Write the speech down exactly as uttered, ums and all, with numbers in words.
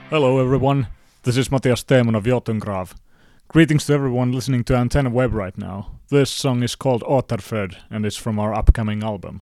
Hello everyone, this is Matthias Teemun of Jotungrav. Greetings to everyone listening to Antenna Web right now. This song is called Återfödd and it's from our upcoming album.